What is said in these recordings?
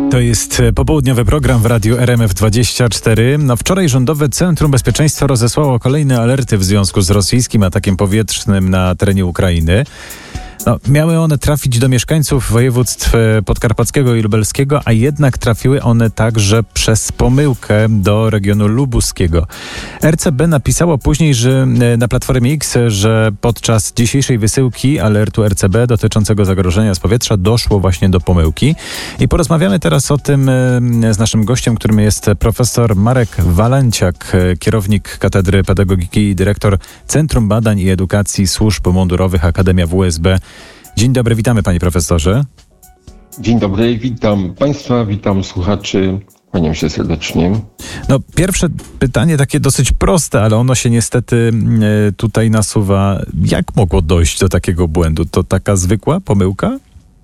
To jest popołudniowy program w radiu RMF24. Wczoraj Rządowe Centrum Bezpieczeństwa rozesłało kolejne alerty w związku z rosyjskim atakiem powietrznym na terenie Ukrainy. Miały one trafić do mieszkańców województw podkarpackiego i lubelskiego, a jednak trafiły one także przez pomyłkę do regionu lubuskiego. RCB napisało później, że na Platformie X, że podczas dzisiejszej wysyłki alertu RCB dotyczącego zagrożenia z powietrza doszło właśnie do pomyłki. I porozmawiamy teraz o tym z naszym gościem, którym jest profesor Marek Walenciak, kierownik Katedry Pedagogiki i dyrektor Centrum Badań i Edukacji Służb Mundurowych Akademia WSB. Dzień dobry, witamy panie profesorze. Dzień dobry, witam państwa, witam słuchaczy, kłaniam się serdecznie. Pierwsze pytanie takie dosyć proste, ale ono się niestety tutaj nasuwa. Jak mogło dojść do takiego błędu? To taka zwykła pomyłka?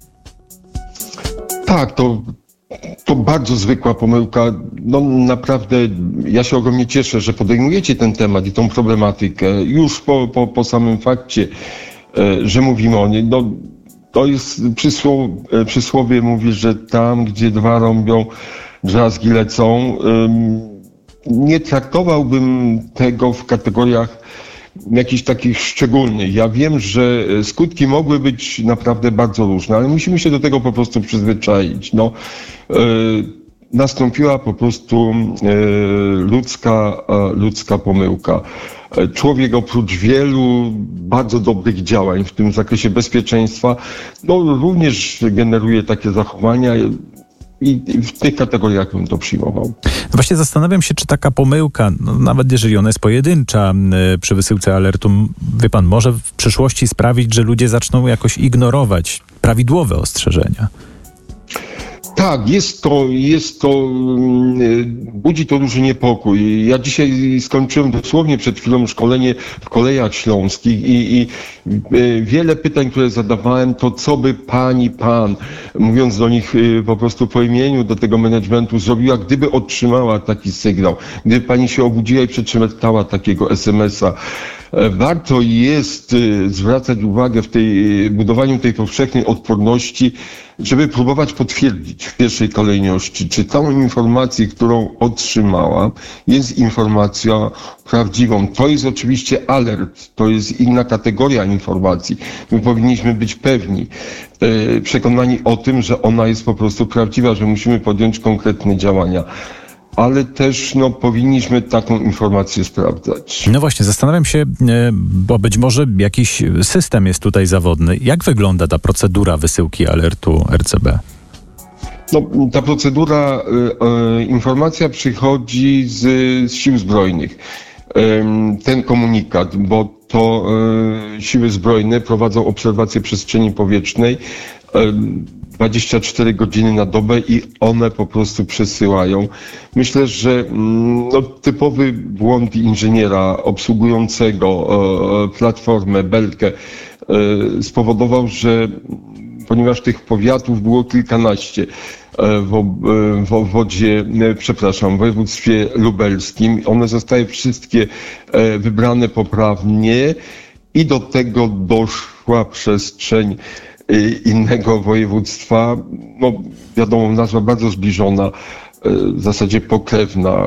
Tak, to bardzo zwykła pomyłka. Naprawdę ja się ogromnie cieszę, że podejmujecie ten temat i tą problematykę już po samym fakcie, że mówimy o niej. To jest przysłowie mówi, że tam, gdzie dwa rąbią, drzazgi lecą. Nie traktowałbym tego w kategoriach jakichś takich szczególnych. Ja wiem, że skutki mogły być naprawdę bardzo różne, ale musimy się do tego po prostu przyzwyczaić. Nastąpiła po prostu ludzka pomyłka. Człowiek oprócz wielu bardzo dobrych działań w tym zakresie bezpieczeństwa, również generuje takie zachowania i w tych kategoriach bym to przyjmował. Właśnie zastanawiam się, czy taka pomyłka, nawet jeżeli ona jest pojedyncza przy wysyłce alertu, wie pan, może w przyszłości sprawić, że ludzie zaczną jakoś ignorować prawidłowe ostrzeżenia. Tak, budzi to duży niepokój. Ja dzisiaj skończyłem dosłownie przed chwilą szkolenie w Kolejach Śląskich i wiele pytań, które zadawałem, to co by pan, mówiąc do nich po prostu po imieniu, do tego managementu zrobiła, gdyby otrzymała taki sygnał, gdyby pani się obudziła i przeczytała takiego SMS-a. Warto jest zwracać uwagę w budowaniu tej powszechnej odporności, żeby próbować potwierdzić w pierwszej kolejności, czy tą informację, którą otrzymała, jest informacja prawdziwą. To jest oczywiście alert, to jest inna kategoria informacji. My powinniśmy być pewni, przekonani o tym, że ona jest po prostu prawdziwa, że musimy podjąć konkretne działania. Ale też powinniśmy taką informację sprawdzać. Właśnie, zastanawiam się, bo być może jakiś system jest tutaj zawodny. Jak wygląda ta procedura wysyłki alertu RCB? Ta procedura, informacja przychodzi z Sił Zbrojnych. Ten komunikat, bo to Siły Zbrojne prowadzą obserwację przestrzeni powietrznej 24 godziny na dobę i one po prostu przesyłają. Myślę, że typowy błąd inżyniera obsługującego platformę, belkę spowodował, że ponieważ tych powiatów było kilkanaście w województwie lubelskim, one zostały wszystkie wybrane poprawnie i do tego doszła przestrzeń innego województwa, wiadomo, nazwa bardzo zbliżona, w zasadzie pokrewna.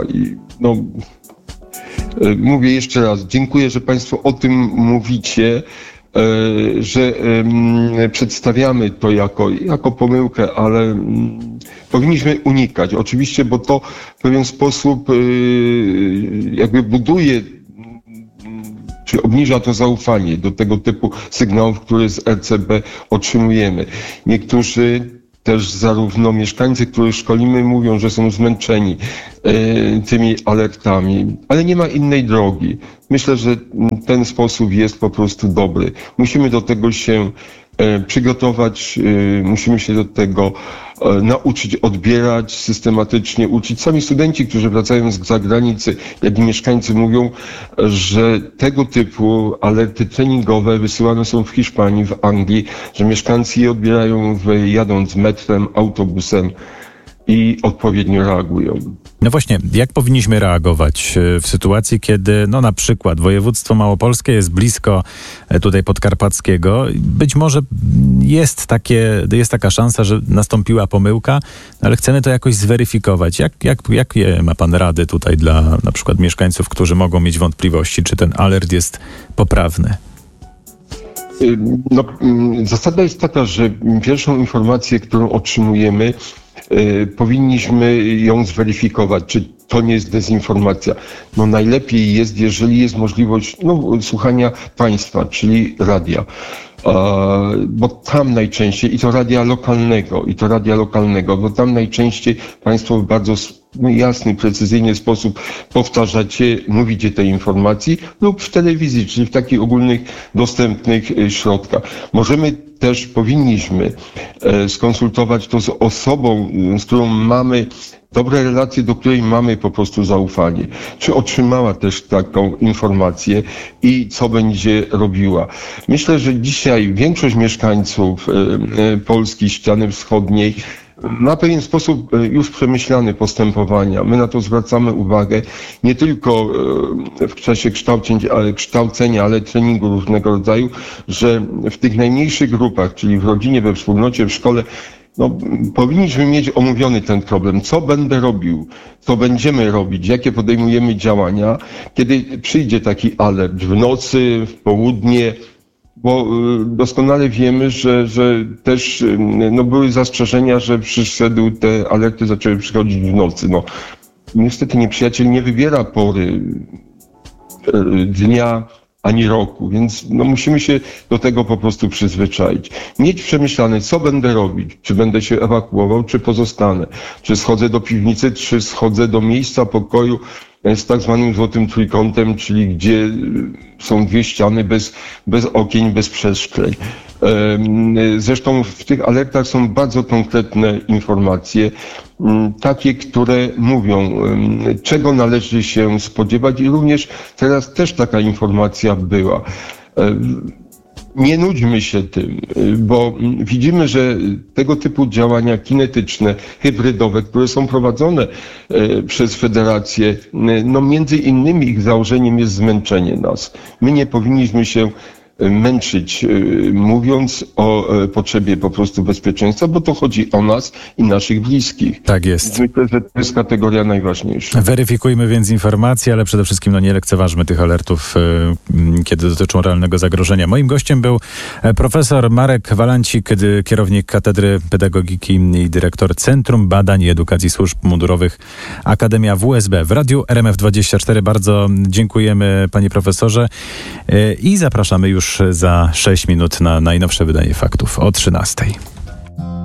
Mówię jeszcze raz, dziękuję, że państwo o tym mówicie, że przedstawiamy to jako pomyłkę, ale powinniśmy unikać. Oczywiście, bo to w pewien sposób jakby buduje czy obniża to zaufanie do tego typu sygnałów, które z RCB otrzymujemy. Niektórzy też zarówno mieszkańcy, których szkolimy, mówią, że są zmęczeni tymi alertami, ale nie ma innej drogi. Myślę, że ten sposób jest po prostu dobry. Musimy do tego się przygotować, musimy się do tego nauczyć odbierać systematycznie, uczyć. Sami studenci, którzy wracają z zagranicy, jak i mieszkańcy mówią, że tego typu alerty treningowe wysyłane są w Hiszpanii, w Anglii, że mieszkańcy je odbierają jadąc metrem, autobusem i odpowiednio reagują. No właśnie, jak powinniśmy reagować w sytuacji, kiedy na przykład województwo małopolskie jest blisko tutaj podkarpackiego? Być może jest taka szansa, że nastąpiła pomyłka, ale chcemy to jakoś zweryfikować. Jakie ma pan rady tutaj dla na przykład mieszkańców, którzy mogą mieć wątpliwości, czy ten alert jest poprawny? Zasada jest taka, że pierwszą informację, którą otrzymujemy, powinniśmy ją zweryfikować, czy to nie jest dezinformacja. Najlepiej jest, jeżeli jest możliwość słuchania państwa, czyli radia. Bo tam najczęściej, i to radia lokalnego, bo tam najczęściej państwo w bardzo jasny, precyzyjny sposób powtarzacie, mówicie tej informacji lub w telewizji, czyli w takich ogólnych, dostępnych środkach. Powinniśmy skonsultować to z osobą, z którą mamy dobre relacje, do której mamy po prostu zaufanie. Czy otrzymała też taką informację i co będzie robiła? Myślę, że dzisiaj większość mieszkańców Polski, ściany wschodniej ma w pewien sposób już przemyślane postępowania. My na to zwracamy uwagę nie tylko w czasie kształcenia, ale treningu różnego rodzaju, że w tych najmniejszych grupach, czyli w rodzinie, we wspólnocie, w szkole, powinniśmy mieć omówiony ten problem. Co będę robił? Co będziemy robić? Jakie podejmujemy działania? Kiedy przyjdzie taki alert w nocy, w południe, bo doskonale wiemy, że też były zastrzeżenia, że te alerty zaczęły przychodzić w nocy. Niestety nieprzyjaciel nie wybiera pory dnia ani roku, więc musimy się do tego po prostu przyzwyczaić. Mieć przemyślane, co będę robić, czy będę się ewakuował, czy pozostanę, czy schodzę do piwnicy, czy schodzę do miejsca pokoju z tak zwanym złotym trójkątem, czyli gdzie są dwie ściany bez okien, bez przeszkleń. Zresztą w tych alertach są bardzo konkretne informacje, takie, które mówią, czego należy się spodziewać i również teraz też taka informacja była. Nie nudźmy się tym, bo widzimy, że tego typu działania kinetyczne, hybrydowe, które są prowadzone przez federację, między innymi ich założeniem jest zmęczenie nas. My nie powinniśmy się męczyć, mówiąc o potrzebie po prostu bezpieczeństwa, bo to chodzi o nas i naszych bliskich. Tak jest. Myślę, że to jest kategoria najważniejsza. Weryfikujmy więc informacje, ale przede wszystkim nie lekceważmy tych alertów, kiedy dotyczą realnego zagrożenia. Moim gościem był profesor Marek Walancik, kierownik Katedry Pedagogiki i dyrektor Centrum Badań i Edukacji Służb Mundurowych Akademia WSB. W Radiu RMF24 bardzo dziękujemy, panie profesorze, i zapraszamy już za 6 minut na najnowsze wydanie faktów o 13:00.